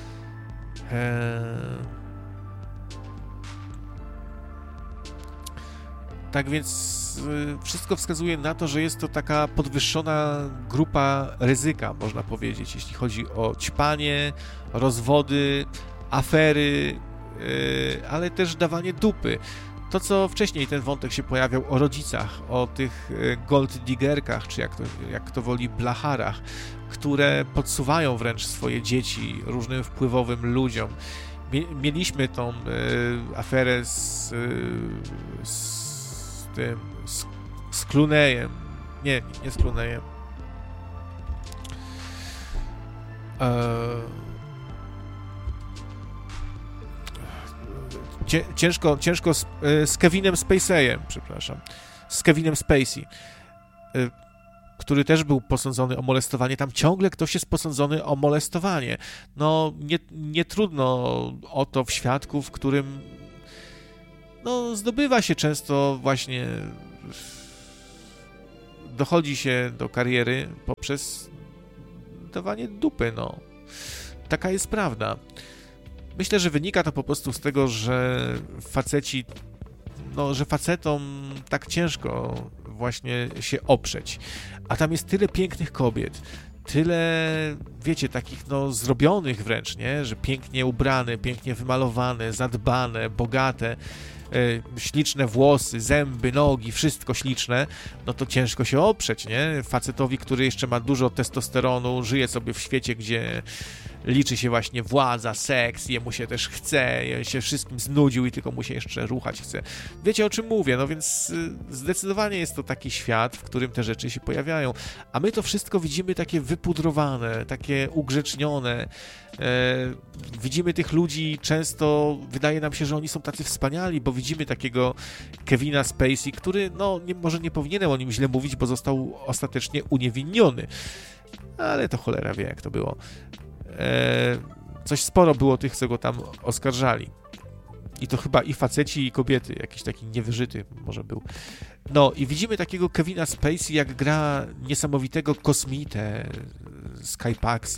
Speaker 1: Tak więc wszystko wskazuje na to, że jest to taka podwyższona grupa ryzyka, można powiedzieć, jeśli chodzi o ćpanie, rozwody, afery, ale też dawanie dupy. To, co wcześniej ten wątek się pojawiał o rodzicach, o tych gold diggerkach, czy jak to woli, blacharach, które podsuwają wręcz swoje dzieci różnym wpływowym ludziom. Mieliśmy tą aferę z Clooneyem. Nie z Clooneyem. Ciężko z Kevinem Spaceyem, przepraszam. Z Kevinem Spacey. który też był posądzony o molestowanie, tam ciągle ktoś jest posądzony o molestowanie. No, nie trudno o to w świadku, w którym no, zdobywa się często właśnie, dochodzi się do kariery poprzez dawanie dupy, no. Taka jest prawda. Myślę, że wynika to po prostu z tego, że faceci, no, że facetom tak ciężko właśnie się oprzeć. A tam jest tyle pięknych kobiet, tyle, wiecie, takich no zrobionych wręcz, nie? Że pięknie ubrane, pięknie wymalowane, zadbane, bogate, śliczne włosy, zęby, nogi, wszystko śliczne, no to ciężko się oprzeć, nie? Facetowi, który jeszcze ma dużo testosteronu, żyje sobie w świecie, gdzie liczy się właśnie władza, seks, jemu się też chce, się wszystkim znudził i tylko mu się jeszcze ruchać chce. Wiecie, o czym mówię, no więc zdecydowanie jest to taki świat, w którym te rzeczy się pojawiają, a my to wszystko widzimy takie wypudrowane, takie ugrzecznione. Widzimy tych ludzi, często wydaje nam się, że oni są tacy wspaniali, bo widzimy takiego Kevina Spacey, który, no, może nie powinienem o nim źle mówić, bo został ostatecznie uniewinniony, ale to cholera wie, jak to było. Coś sporo było tych, co go tam oskarżali. I to chyba i faceci, i kobiety. Jakiś taki niewyżyty może był. No i widzimy takiego Kevina Spacey, jak gra niesamowitego kosmitę Skypaxa.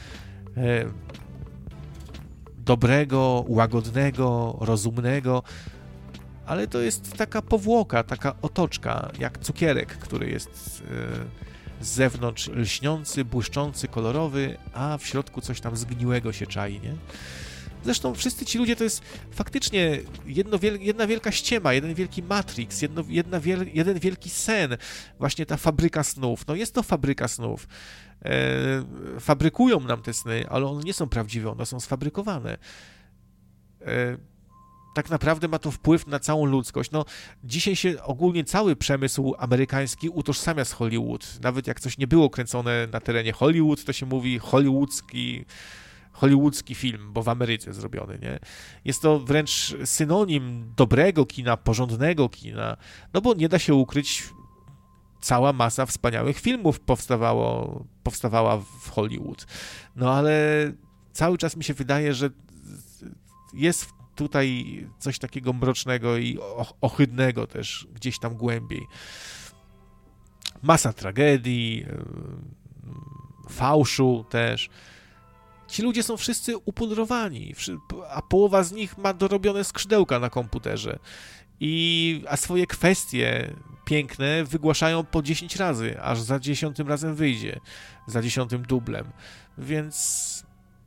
Speaker 1: Dobrego, łagodnego, rozumnego. Ale to jest taka powłoka, taka otoczka, jak cukierek, który jest z zewnątrz lśniący, błyszczący, kolorowy, a w środku coś tam zgniłego się czai, nie? Zresztą wszyscy ci ludzie to jest faktycznie jedna wielka ściema, jeden wielki Matrix, jeden wielki sen, właśnie ta fabryka snów. No jest to fabryka snów. Fabrykują nam te sny, ale one nie są prawdziwe, one są sfabrykowane. Tak naprawdę ma to wpływ na całą ludzkość. No, dzisiaj się ogólnie cały przemysł amerykański utożsamia z Hollywood. Nawet jak coś nie było kręcone na terenie Hollywood, to się mówi hollywoodzki film, bo w Ameryce zrobiony, nie? Jest to wręcz synonim dobrego kina, porządnego kina, no bo nie da się ukryć, cała masa wspaniałych filmów powstawała w Hollywood. No ale cały czas mi się wydaje, że jest tutaj coś takiego mrocznego i ohydnego też gdzieś tam głębiej. Masa tragedii, fałszu też. Ci ludzie są wszyscy upudrowani, a połowa z nich ma dorobione skrzydełka na komputerze. A swoje kwestie piękne wygłaszają po 10 razy, aż za 10 razem wyjdzie, za 10 dublem. Więc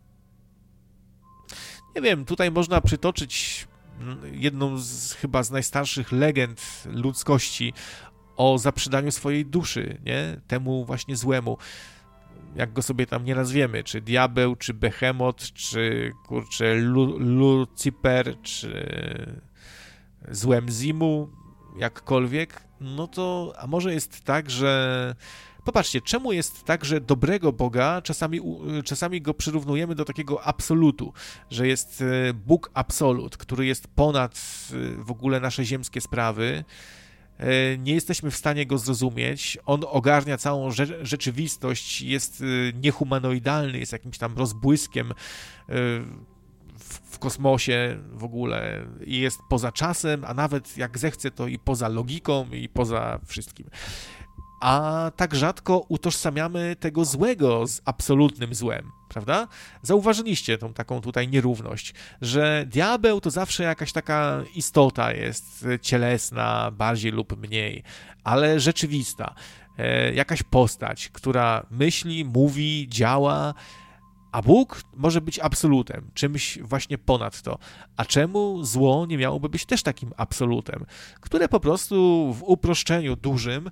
Speaker 1: nie wiem, tutaj można przytoczyć jedną chyba z najstarszych legend ludzkości o zaprzedaniu swojej duszy, nie? Temu właśnie złemu. Jak go sobie tam nie nazwiemy, czy diabeł, czy Behemot, czy kurczę Lucifer, czy złem Zimu, jakkolwiek, no to a może jest tak, że popatrzcie, czemu jest tak, że dobrego Boga czasami go przyrównujemy do takiego absolutu, że jest Bóg absolut, który jest ponad w ogóle nasze ziemskie sprawy. Nie jesteśmy w stanie go zrozumieć, on ogarnia całą rzeczywistość, jest niehumanoidalny, jest jakimś tam rozbłyskiem w kosmosie w ogóle i jest poza czasem, a nawet jak zechce, to i poza logiką, i poza wszystkim. A tak rzadko utożsamiamy tego złego z absolutnym złem, prawda? Zauważyliście tą taką tutaj nierówność, że diabeł to zawsze jakaś taka istota jest cielesna, bardziej lub mniej, ale rzeczywista. Jakaś postać, która myśli, mówi, działa, a Bóg może być absolutem, czymś właśnie ponad to. A czemu zło nie miałoby być też takim absolutem, które po prostu w uproszczeniu dużym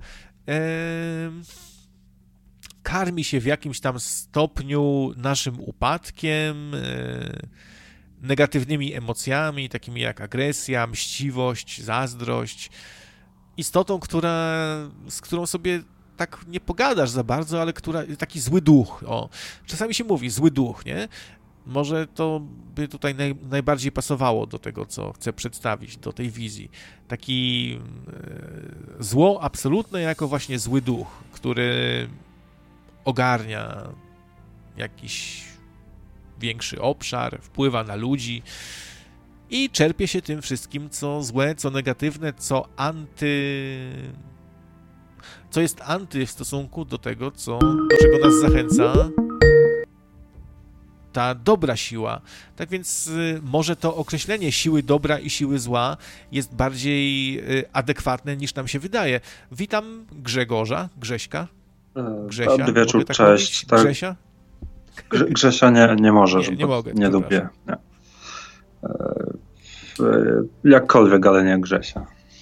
Speaker 1: karmi się w jakimś tam stopniu naszym upadkiem, negatywnymi emocjami, takimi jak agresja, mściwość, zazdrość. Istotą, z którą sobie tak nie pogadasz za bardzo, ale taki zły duch. O, czasami się mówi zły duch, nie? Może to by tutaj najbardziej pasowało do tego, co chcę przedstawić, do tej wizji. Taki zło absolutne jako właśnie zły duch, który ogarnia jakiś większy obszar, wpływa na ludzi i czerpie się tym wszystkim, co złe, co negatywne, co jest anty w stosunku do tego, do czego nas zachęca ta dobra siła. Tak więc może to określenie siły dobra i siły zła jest bardziej adekwatne niż nam się wydaje. Witam Grześka. Grzesia.
Speaker 2: Dobry wieczór,
Speaker 1: tak
Speaker 2: cześć. Tak.
Speaker 1: Grzesia?
Speaker 2: Grzesia nie możesz,
Speaker 1: nie mogę.
Speaker 2: Nie lubię. Nie. Jakkolwiek, ale nie Grzesia.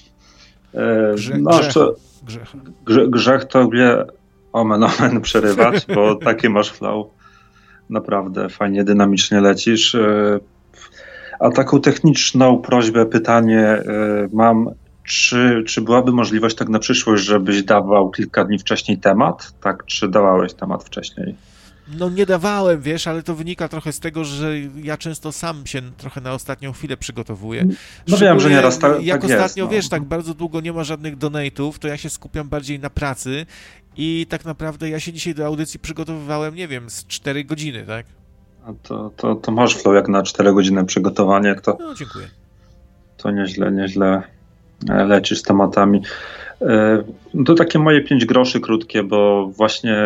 Speaker 2: Grzech to wie omen przerywać, bo taki masz flow. Naprawdę fajnie, dynamicznie lecisz. A taką techniczną prośbę, pytanie mam, czy byłaby możliwość tak na przyszłość, żebyś dawał kilka dni wcześniej temat? Tak, czy dawałeś temat wcześniej?
Speaker 1: No nie dawałem, wiesz, ale to wynika trochę z tego, że ja często sam się trochę na ostatnią chwilę przygotowuję.
Speaker 2: No wiem, że nieraz
Speaker 1: jak
Speaker 2: tak
Speaker 1: ostatnio,
Speaker 2: jest,
Speaker 1: wiesz, tak bardzo długo nie ma żadnych donate'ów, to ja się skupiam bardziej na pracy i tak naprawdę ja się dzisiaj do audycji przygotowywałem, nie wiem, z 4 godziny, tak?
Speaker 2: A to masz flow jak na 4 godziny przygotowanie,
Speaker 1: No, dziękuję.
Speaker 2: To nieźle lecisz z tematami. To takie moje 5 groszy krótkie, bo właśnie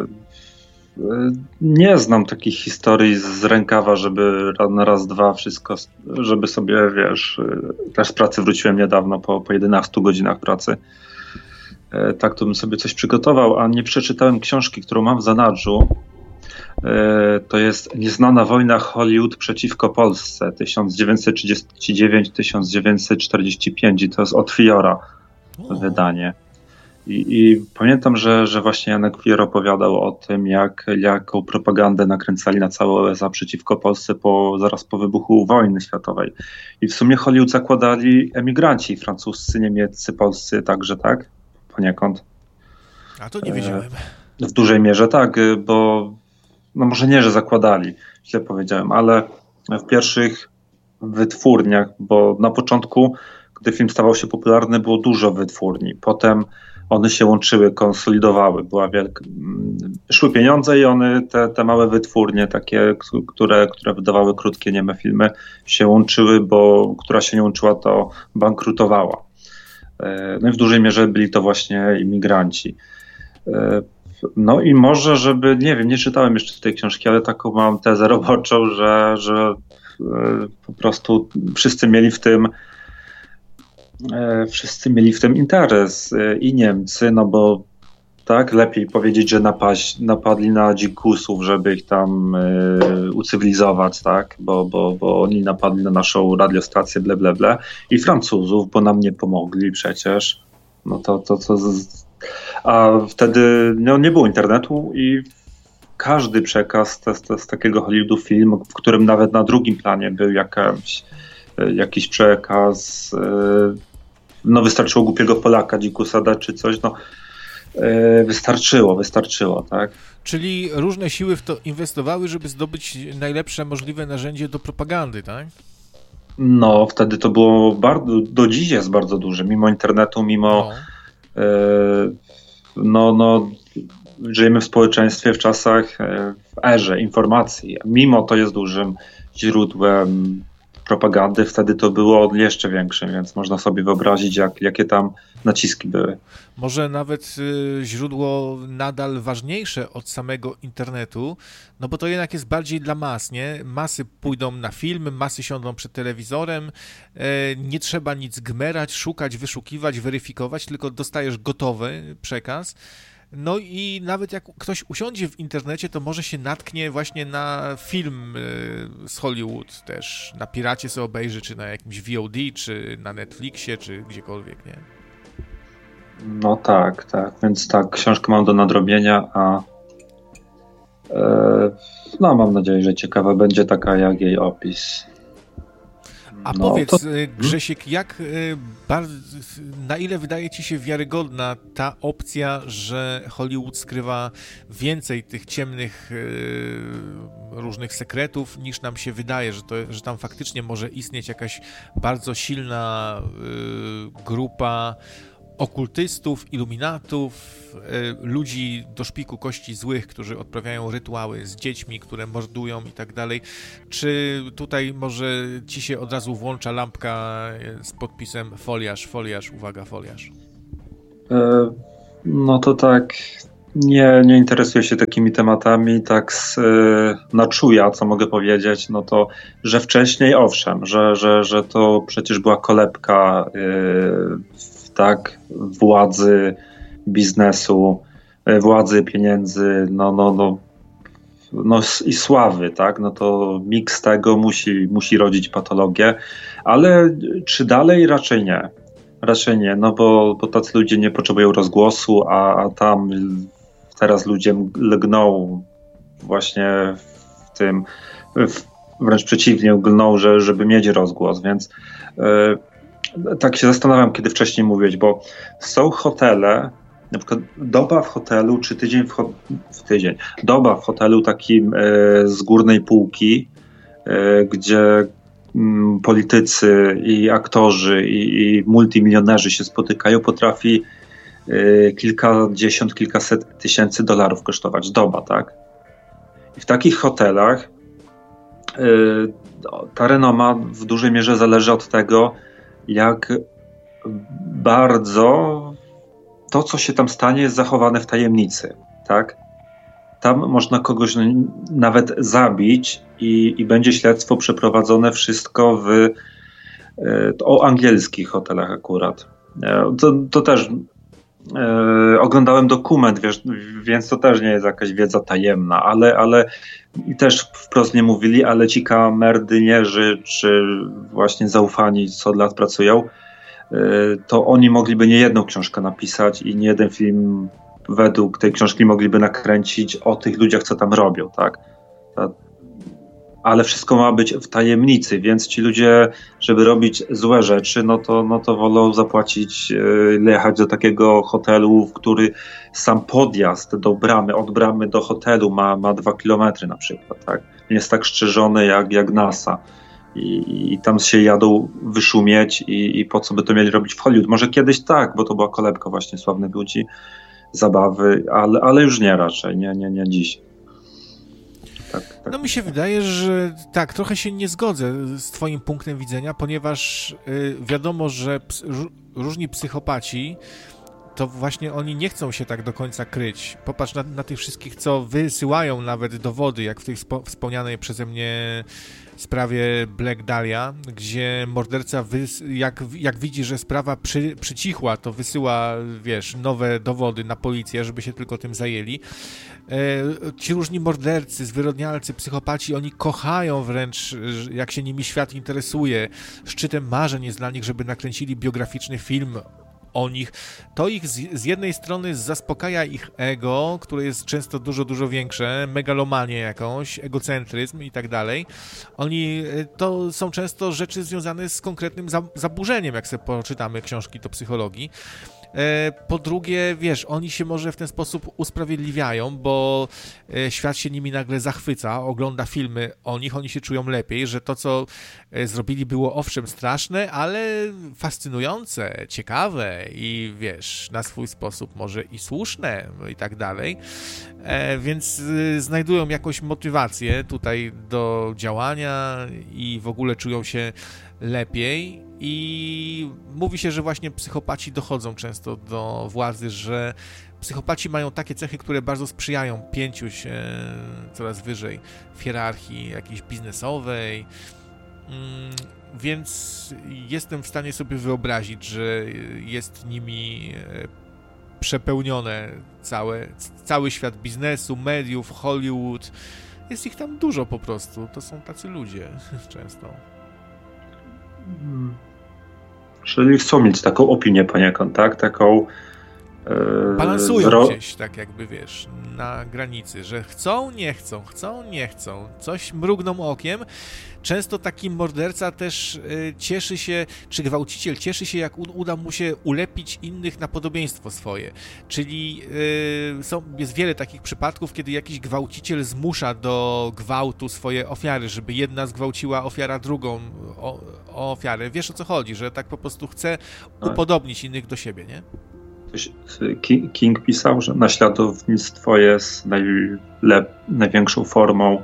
Speaker 2: nie znam takich historii z rękawa, żeby na raz, dwa wszystko, żeby sobie, wiesz, też z pracy wróciłem niedawno po 11 godzinach pracy. Tak, to bym sobie coś przygotował, a nie przeczytałem książki, którą mam w zanadrzu. To jest Nieznana wojna Hollywood przeciwko Polsce 1939-1945 i to jest od Fiora wydanie. I pamiętam, że właśnie Janek Fior opowiadał o tym, jaką propagandę nakręcali na całe USA przeciwko Polsce zaraz po wybuchu wojny światowej. I w sumie Hollywood zakładali emigranci francuscy, niemieccy, polscy także, tak? Poniekąd.
Speaker 1: A to nie wiedziałem.
Speaker 2: W dużej mierze tak, bo no może nie, że zakładali, źle powiedziałem, ale w pierwszych wytwórniach, bo na początku, gdy film stawał się popularny, było dużo wytwórni. Potem one się łączyły, konsolidowały, szły pieniądze i one, te małe wytwórnie, takie, które wydawały krótkie, nieme filmy, się łączyły, bo która się nie łączyła, to bankrutowała. No i w dużej mierze byli to właśnie imigranci. No i może, żeby, nie wiem, nie czytałem jeszcze tej książki, ale taką mam tezę roboczą, że po prostu wszyscy mieli w tym interes i Niemcy, no bo tak, lepiej powiedzieć, że napadli na dzikusów, żeby ich tam ucywilizować, tak, bo oni napadli na naszą radiostację, ble, ble, ble, i Francuzów, bo nam nie pomogli przecież, no a wtedy nie było internetu i każdy przekaz z takiego Hollywoodu film, w którym nawet na drugim planie był jakiś przekaz, no wystarczyło głupiego Polaka, dzikusa dać czy coś, no wystarczyło, tak?
Speaker 1: Czyli różne siły w to inwestowały, żeby zdobyć najlepsze możliwe narzędzie do propagandy, tak?
Speaker 2: No, wtedy to było do dziś jest bardzo duże, mimo internetu, żyjemy w społeczeństwie, w czasach, w erze informacji. Mimo to jest dużym źródłem propagandy, wtedy to było jeszcze większym, więc można sobie wyobrazić, jakie tam naciski były.
Speaker 1: Może nawet źródło nadal ważniejsze od samego internetu, no bo to jednak jest bardziej dla mas, nie? Masy pójdą na film, masy siądą przed telewizorem, nie trzeba nic gmerać, szukać, wyszukiwać, weryfikować, tylko dostajesz gotowy przekaz. No i nawet jak ktoś usiądzie w internecie, to może się natknie właśnie na film z Hollywood też, na Piracie sobie obejrzy, czy na jakimś VOD, czy na Netflixie, czy gdziekolwiek, nie?
Speaker 2: No tak, więc tak, książkę mam do nadrobienia, a no mam nadzieję, że ciekawa będzie taka jak jej opis.
Speaker 1: A powiedz, Grzesiek, na ile wydaje ci się wiarygodna ta opcja, że Hollywood skrywa więcej tych ciemnych różnych sekretów, niż nam się wydaje, że tam faktycznie może istnieć jakaś bardzo silna grupa okultystów, iluminatów, ludzi do szpiku kości złych, którzy odprawiają rytuały z dziećmi, które mordują i tak dalej. Czy tutaj może ci się od razu włącza lampka z podpisem foliarz, uwaga, foliarz?
Speaker 2: No to tak, nie interesuję się takimi tematami, tak na czuja, co mogę powiedzieć, no to, że wcześniej owszem, że to przecież była kolebka tak, władzy, biznesu, władzy, pieniędzy, no i sławy, tak, no to miks tego musi rodzić patologię, ale czy dalej? Raczej nie. Raczej nie, no bo tacy ludzie nie potrzebują rozgłosu, a tam teraz ludzie lgną właśnie w tym, wręcz przeciwnie, lgną, żeby mieć rozgłos, więc tak się zastanawiam, kiedy wcześniej mówić, bo są hotele, na przykład doba w hotelu, czy tydzień, doba w hotelu takim z górnej półki, gdzie politycy i aktorzy i multimilionerzy się spotykają, potrafi kilkadziesiąt, kilkaset tysięcy dolarów kosztować doba, tak? I w takich hotelach ta renoma w dużej mierze zależy od tego, jak bardzo to, co się tam stanie, jest zachowane w tajemnicy, tak? Tam można kogoś nawet zabić i będzie śledztwo przeprowadzone wszystko o angielskich hotelach akurat. To też oglądałem dokument, wiesz, więc to też nie jest jakaś wiedza tajemna, ale i też wprost nie mówili, ale ci kamerdynierzy, czy właśnie zaufani, co od lat pracują, to oni mogliby nie jedną książkę napisać i nie jeden film według tej książki mogliby nakręcić o tych ludziach, co tam robią, tak? Ale wszystko ma być w tajemnicy, więc ci ludzie, żeby robić złe rzeczy, no to wolą zapłacić, jechać do takiego hotelu, w który sam podjazd do bramy, od bramy do hotelu ma 2 kilometry na przykład, tak? Nie jest tak strzeżony jak NASA. I tam się jadą wyszumieć i po co by to mieli robić w Hollywood? Może kiedyś tak, bo to była kolebka właśnie sławnych ludzi, zabawy, ale już nie raczej, nie dziś. Tak.
Speaker 1: No mi się wydaje, że tak, trochę się nie zgodzę z twoim punktem widzenia, ponieważ wiadomo, że różni psychopaci, to właśnie oni nie chcą się tak do końca kryć. Popatrz na tych wszystkich, co wysyłają nawet dowody, jak w tej wspomnianej przeze mnie sprawie Black Dahlia, gdzie morderca, jak widzi, że sprawa przycichła, to wysyła, wiesz, nowe dowody na policję, żeby się tylko tym zajęli. Ci różni mordercy, zwyrodnialcy, psychopaci, oni kochają wręcz, jak się nimi świat interesuje. Szczytem marzeń jest dla nich, żeby nakręcili biograficzny film o nich. To ich z jednej strony zaspokaja ich ego, które jest często dużo większe, megalomanię jakąś, egocentryzm i tak dalej. To są często rzeczy związane z konkretnym zaburzeniem, jak sobie poczytamy książki do psychologii. Po drugie, wiesz, oni się może w ten sposób usprawiedliwiają, bo świat się nimi nagle zachwyca, ogląda filmy o nich, oni się czują lepiej, że to, co zrobili, było owszem straszne, ale fascynujące, ciekawe i wiesz, na swój sposób może i słuszne i tak dalej, więc znajdują jakąś motywację tutaj do działania i w ogóle czują się lepiej i mówi się, że właśnie psychopaci dochodzą często do władzy, że psychopaci mają takie cechy, które bardzo sprzyjają pięciu się coraz wyżej w hierarchii jakiejś biznesowej, więc jestem w stanie sobie wyobrazić, że jest nimi przepełnione cały świat biznesu, mediów, Hollywood. Jest ich tam dużo po prostu, to są tacy ludzie często.
Speaker 2: Czyli chcą mieć taką opinię poniekąd, tak? Taką
Speaker 1: balansują gdzieś, tak jakby, wiesz, na granicy, że chcą, nie chcą, coś mrugną okiem. Często taki morderca też cieszy się, czy gwałciciel cieszy się, jak uda mu się ulepić innych na podobieństwo swoje. Czyli jest wiele takich przypadków, kiedy jakiś gwałciciel zmusza do gwałtu swoje ofiary, żeby jedna zgwałciła ofiara drugą o ofiarę. Wiesz, o co chodzi, że tak po prostu chce upodobnić innych do siebie, nie?
Speaker 2: King pisał, że naśladownictwo jest największą formą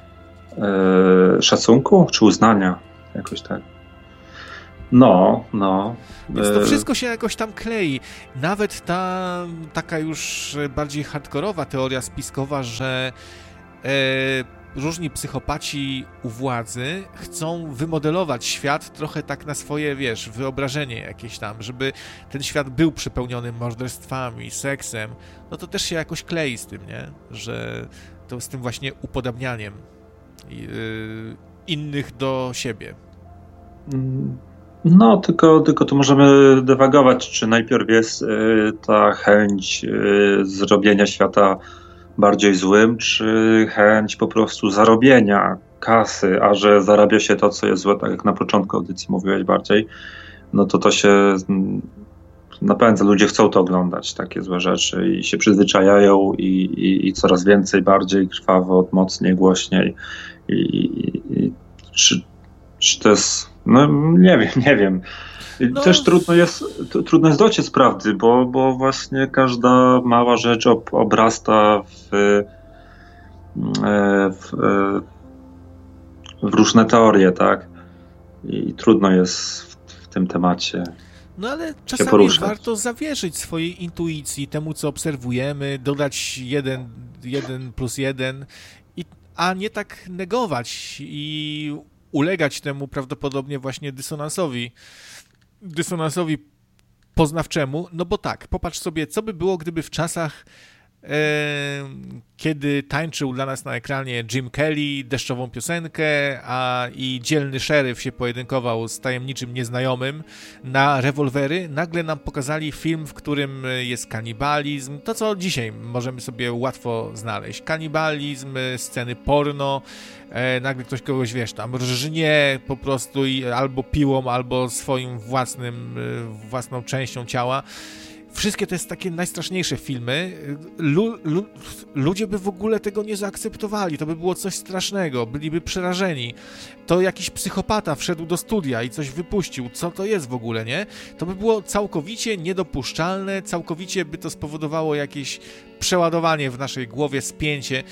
Speaker 2: szacunku czy uznania, jakoś tak. No.
Speaker 1: Więc to wszystko się jakoś tam klei. Nawet ta taka już bardziej hardkorowa teoria spiskowa, że różni psychopaci u władzy chcą wymodelować świat trochę tak na swoje, wiesz, wyobrażenie jakieś tam, żeby ten świat był przepełniony morderstwami, seksem, no to też się jakoś klei z tym, nie? Że to z tym właśnie upodabnianiem innych do siebie.
Speaker 2: No, tylko tu możemy dywagować, czy najpierw jest ta chęć zrobienia świata bardziej złym, czy chęć po prostu zarobienia kasy, a że zarabia się to, co jest złe, tak jak na początku audycji mówiłeś bardziej, no to się napędza. Ludzie chcą to oglądać, takie złe rzeczy i się przyzwyczajają i coraz więcej, bardziej krwawo, mocniej, głośniej. Czy to jest... No nie wiem. No. Też trudno jest dociec prawdy, bo właśnie każda mała rzecz obrasta w różne teorie, tak? I trudno jest w tym temacie.
Speaker 1: No ale czasami warto zawierzyć swojej intuicji, temu co obserwujemy, dodać 1+1, a nie tak negować i ulegać temu prawdopodobnie właśnie dysonansowi poznawczemu, no bo tak, popatrz sobie, co by było, gdyby w czasach, kiedy tańczył dla nas na ekranie Jim Kelly deszczową piosenkę, i dzielny szeryf się pojedynkował z tajemniczym nieznajomym na rewolwery, nagle nam pokazali film, w którym jest kanibalizm, to co dzisiaj możemy sobie łatwo znaleźć, kanibalizm, sceny porno, nagle ktoś kogoś, wiesz, tam rżnie po prostu albo piłą, albo swoim własną częścią ciała. Wszystkie to jest takie najstraszniejsze filmy. Ludzie by w ogóle tego nie zaakceptowali. To by było coś strasznego. Byliby przerażeni. To jakiś psychopata wszedł do studia i coś wypuścił. Co to jest w ogóle, nie? To by było całkowicie niedopuszczalne. Całkowicie by to spowodowało jakieś przeładowanie w naszej głowie, spięcie.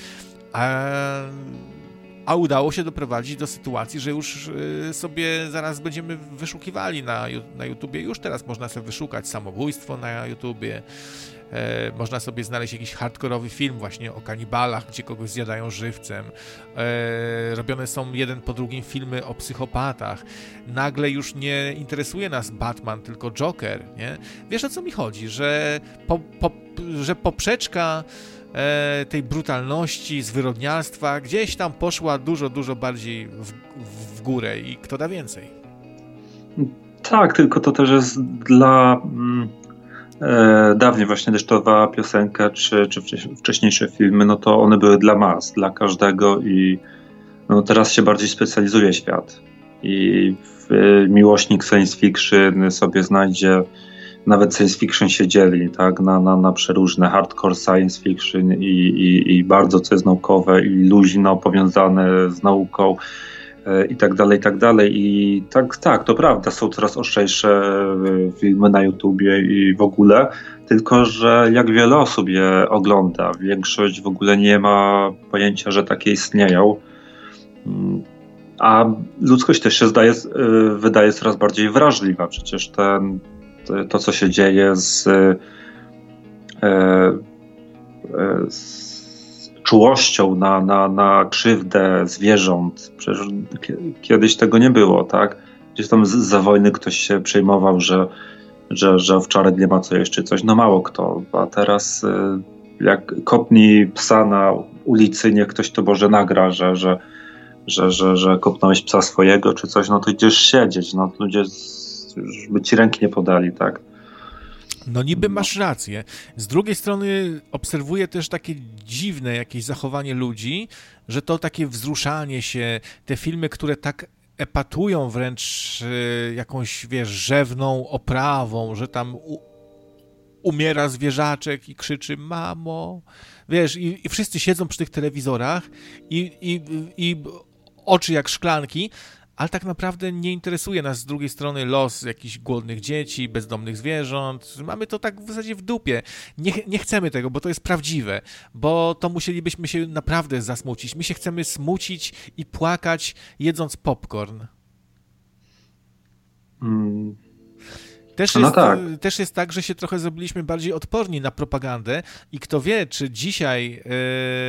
Speaker 1: A udało się doprowadzić do sytuacji, że już sobie zaraz będziemy wyszukiwali na YouTubie. Już teraz można sobie wyszukać samobójstwo na YouTubie. Można sobie znaleźć jakiś hardkorowy film właśnie o kanibalach, gdzie kogoś zjadają żywcem. Robione są jeden po drugim filmy o psychopatach. Nagle już nie interesuje nas Batman, tylko Joker, nie? Wiesz, o co mi chodzi? Że poprzeczka tej brutalności, zwyrodnialstwa gdzieś tam poszła dużo bardziej w górę i kto da więcej.
Speaker 2: Tak, tylko to też jest dla dawniej właśnie deszczowa piosenka czy wcześniejsze filmy, no to one były dla mas, dla każdego i no teraz się bardziej specjalizuje świat i miłośnik science fiction sobie znajdzie, nawet science fiction się dzieli, tak, na przeróżne hardcore science fiction i bardzo co jest naukowe i luźno powiązane z nauką i tak dalej. I tak, to prawda, są coraz ostrzejsze filmy na YouTubie i w ogóle, tylko że jak wiele osób je ogląda, większość w ogóle nie ma pojęcia, że takie istnieją, a ludzkość też się wydaje coraz bardziej wrażliwa, przecież to, co się dzieje z czułością na krzywdę zwierząt. Przecież kiedyś tego nie było, tak? Gdzieś tam za wojny ktoś się przejmował, że owczarek nie ma co jeść, czy coś. No mało kto. A teraz jak kopnij psa na ulicy, niech ktoś to Boże nagra, że kopnąłeś psa swojego, czy coś, no to idziesz siedzieć. No ludzie już by ci ręki nie podali, tak?
Speaker 1: No niby masz rację. Z drugiej strony obserwuję też takie dziwne jakieś zachowanie ludzi, że to takie wzruszanie się, te filmy, które tak epatują wręcz jakąś, wiesz, rzewną oprawą, że tam umiera zwierzaczek i krzyczy mamo, wiesz, i wszyscy siedzą przy tych telewizorach i oczy jak szklanki, ale tak naprawdę nie interesuje nas z drugiej strony los jakichś głodnych dzieci, bezdomnych zwierząt. Mamy to tak w zasadzie w dupie. Nie chcemy tego, bo to jest prawdziwe, bo to musielibyśmy się naprawdę zasmucić. My się chcemy smucić i płakać, jedząc popcorn. Też jest tak, że się trochę zrobiliśmy bardziej odporni na propagandę i kto wie, czy dzisiaj